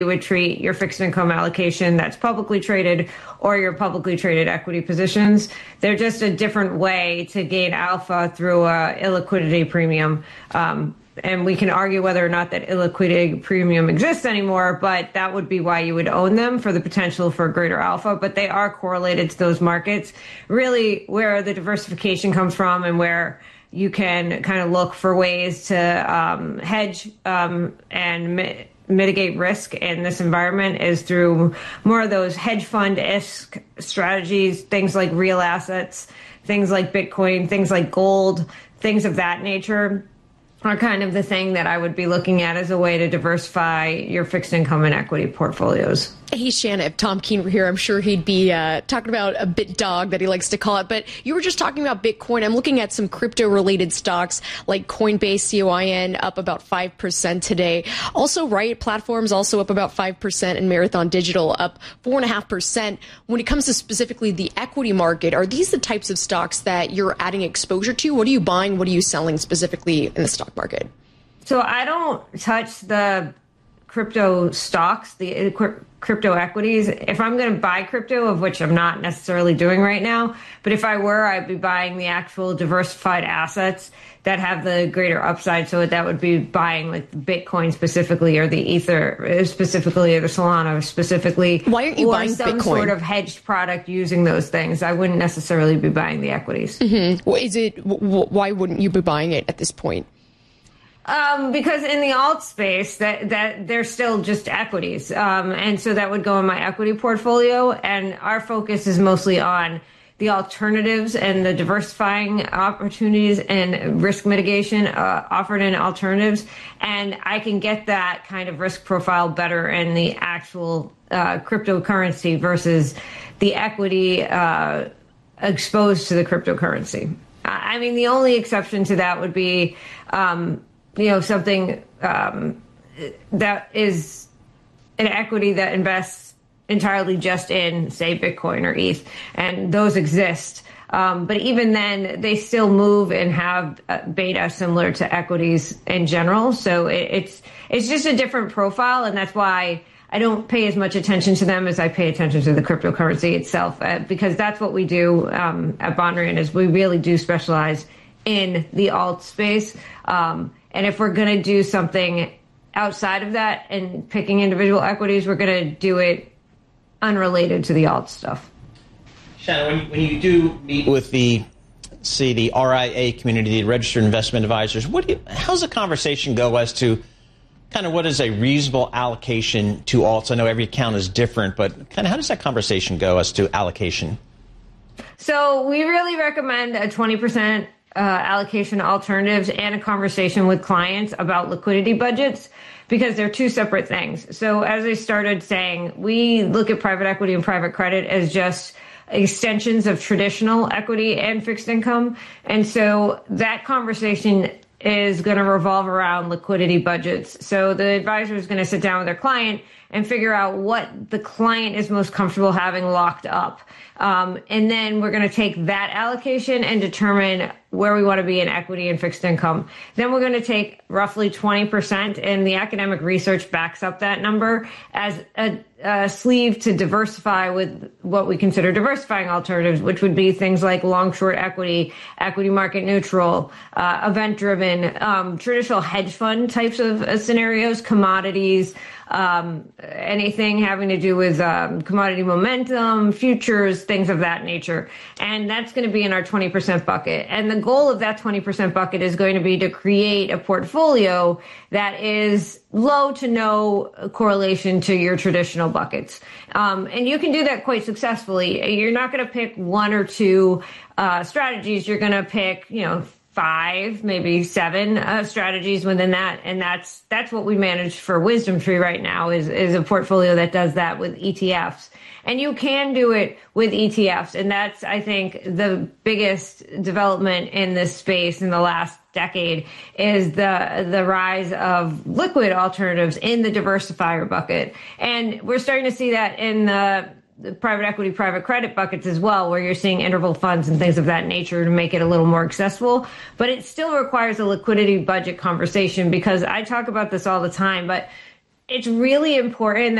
would treat your fixed income allocation that's publicly traded or your publicly traded equity positions. They're just a different way to gain alpha through illiquidity premium. And we can argue whether or not that illiquidity premium exists anymore, but that would be why you would own them, for the potential for greater alpha. But they are correlated to those markets, really where the diversification comes from and where you can kind of look for ways to hedge and mitigate risk in this environment is through more of those hedge fund-esque strategies, things like real assets, things like Bitcoin, things like gold, things of that nature are kind of the thing that I would be looking at as a way to diversify your fixed income and equity portfolios. Hey, Shanna, if Tom Keene were here, I'm sure he'd be talking about a BitDog that he likes to call it. But you were just talking about Bitcoin. I'm looking at some crypto-related stocks like Coinbase, COIN, up about 5% today. Also, Riot Platforms also up about 5%, and Marathon Digital up 4.5%. When it comes to specifically the equity market, are these the types of stocks that you're adding exposure to? What are you buying? What are you selling specifically in the stock market? So I don't touch the crypto stocks, the crypto equities. If I'm going to buy crypto, of which I'm not necessarily doing right now, but if I were, I'd be buying the actual diversified assets that have the greater upside. So that would be buying like Bitcoin specifically, or the Ether specifically, or the Solana specifically. Why aren't you buying some Bitcoin? Sort of hedged product using those things? I wouldn't necessarily be buying the equities. Mm-hmm. Why wouldn't you be buying it at this point? Because in the alt space, that they're still just equities. And so that would go in my equity portfolio. And our focus is mostly on the alternatives and the diversifying opportunities and risk mitigation offered in alternatives. And I can get that kind of risk profile better in the actual cryptocurrency versus the equity exposed to the cryptocurrency. I mean, the only exception to that would be something that is an equity that invests entirely just in, say, Bitcoin or ETH, and those exist. But even then, they still move and have beta similar to equities in general. So it's just a different profile, and that's why I don't pay as much attention to them as I pay attention to the cryptocurrency itself, because that's what we do at Bondrian, is we really do specialize in the alt space. And if we're going to do something outside of that and picking individual equities, we're going to do it unrelated to the alt stuff. Shanna, when you do meet with the RIA community, the registered investment advisors, how's the conversation go as to kind of what is a reasonable allocation to alts? I know every account is different, but kind of how does that conversation go as to allocation? So we really recommend a 20% allocation to alternatives and a conversation with clients about liquidity budgets, because they're two separate things. So as I started saying, we look at private equity and private credit as just extensions of traditional equity and fixed income. And so that conversation is going to revolve around liquidity budgets. So the advisor is going to sit down with their client and figure out what the client is most comfortable having locked up. And then we're going to take that allocation and determine where we want to be in equity and fixed income. Then we're going to take roughly 20%, and the academic research backs up that number, as a sleeve to diversify with what we consider diversifying alternatives, which would be things like long short equity, equity market neutral, event driven, traditional hedge fund types of scenarios, commodities, anything having to do with commodity momentum, futures, things of that nature. And that's going to be in our 20% bucket. And the goal of that 20% bucket is going to be to create a portfolio that is low to no correlation to your traditional buckets. And you can do that quite successfully. You're not going to pick one or two strategies. You're going to pick, 5, maybe 7 strategies within that. And that's what we manage for Wisdom Tree right now is a portfolio that does that with ETFs. And you can do it with ETFs. And that's, I think, the biggest development in this space in the last decade is the rise of liquid alternatives in the diversifier bucket. And we're starting to see that in the private equity, private credit buckets as well, where you're seeing interval funds and things of that nature to make it a little more accessible. But it still requires a liquidity budget conversation, because I talk about this all the time, but it's really important